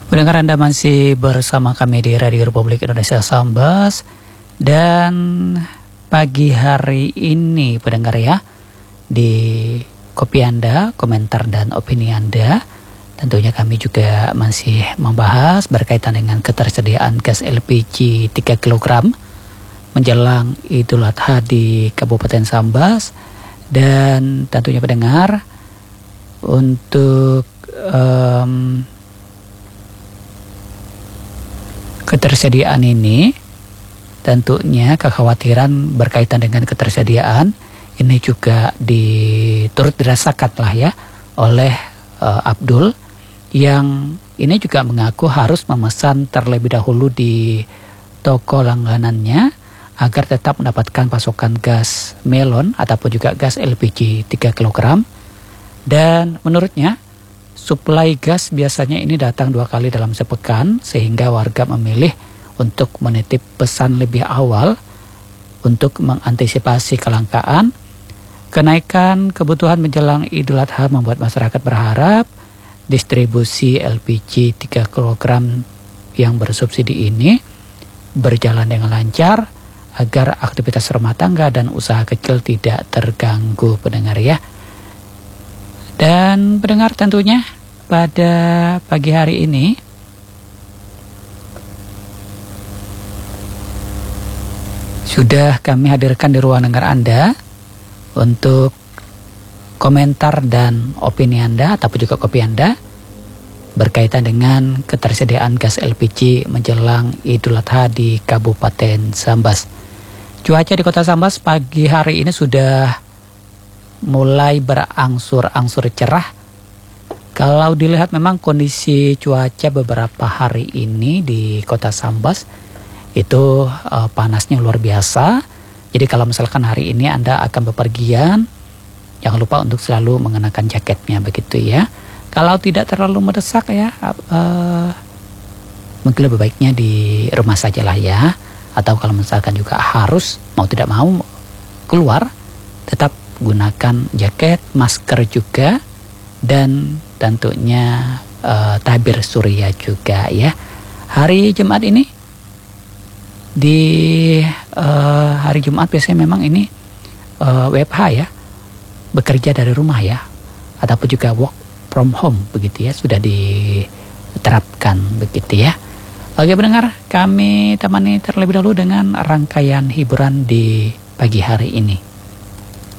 Pendengar, Anda masih bersama kami di Radio Republik Indonesia Sambas. Dan pagi hari ini pendengar ya, di kopi Anda, komentar dan opini Anda, tentunya kami juga masih membahas berkaitan dengan ketersediaan gas LPG 3 kg menjelang Idul Adha di Kabupaten Sambas. Dan tentunya pendengar, untuk ketersediaan ini, tentunya kekhawatiran berkaitan dengan ketersediaan ini juga turut dirasakan lah ya oleh Abdul, yang ini juga mengaku harus memesan terlebih dahulu di toko langganannya agar tetap mendapatkan pasokan gas melon ataupun juga gas LPG 3 kg. Dan menurutnya suplai gas biasanya ini datang 2 kali dalam sepekan, sehingga warga memilih untuk menitip pesan lebih awal untuk mengantisipasi kelangkaan. Kenaikan kebutuhan menjelang Idul Adha membuat masyarakat berharap distribusi LPG 3 kg yang bersubsidi ini berjalan dengan lancar agar aktivitas rumah tangga dan usaha kecil tidak terganggu, pendengar ya. Dan pendengar, tentunya pada pagi hari ini sudah kami hadirkan di ruang dengar Anda untuk komentar dan opini Anda ataupun juga kopi Anda berkaitan dengan ketersediaan gas LPG menjelang Idul Adha di Kabupaten Sambas. Cuaca di Kota Sambas pagi hari ini sudah mulai berangsur-angsur cerah. Kalau dilihat memang kondisi cuaca beberapa hari ini di Kota Sambas itu panasnya luar biasa. Jadi kalau misalkan hari ini Anda akan bepergian, jangan lupa untuk selalu mengenakan jaketnya, begitu ya. Kalau tidak terlalu mendesak ya, mungkin lebih baiknya di rumah sajalah ya. Atau kalau misalkan juga harus mau tidak mau keluar, tetap gunakan jaket, masker juga, dan tentunya tabir surya juga ya. Hari Jumat ini, di hari Jumat biasanya memang ini WFH ya, bekerja dari rumah ya, ataupun juga work from home begitu ya, sudah diterapkan begitu ya. Oke pendengar, kami temani terlebih dahulu dengan rangkaian hiburan di pagi hari ini.